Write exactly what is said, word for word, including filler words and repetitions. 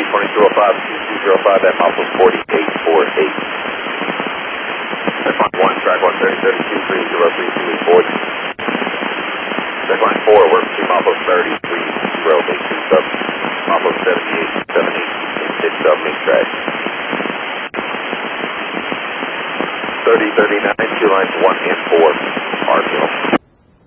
twenty-two oh five, two two zero five at Mile forty-eight forty-eight. Check line one, track one thirty, thirty-two, three zero three two eight four. Check line four, we're to Mile thirty, three zero eight two sub. Mile seventy-eight, seven eight six sub, main track. thirty thirty-nine, two lines one and four, Marshall.